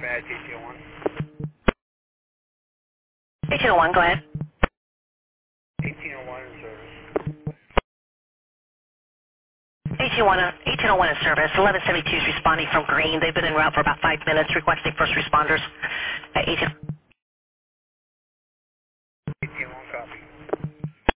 Badge 1801. 1801, go ahead. 1801 in service. 1801 in service. 1172 is responding from Green. They've been en route for about 5 minutes requesting first responders at 18.